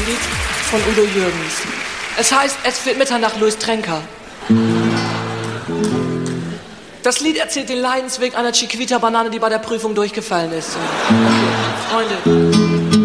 ein Lied von Udo Jürgens. Es heißt Es wird Mitternacht, Louis Trenker. Das Lied erzählt den Leidensweg einer Chiquita-Banane, die bei der Prüfung durchgefallen ist. Okay, Freunde.